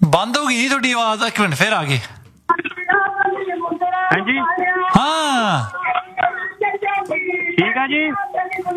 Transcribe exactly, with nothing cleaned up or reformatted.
ਬੰਦ ਹੋ ਗਈ ਤੁਹਾਡੀ ਆਵਾਜ਼। ਇੱਕ ਮਿੰਟ ਫਿਰ ਆ ਗਈ। ਹਾਂਜੀ ਹਾਂ ਠੀਕ ਆ ਜੀ।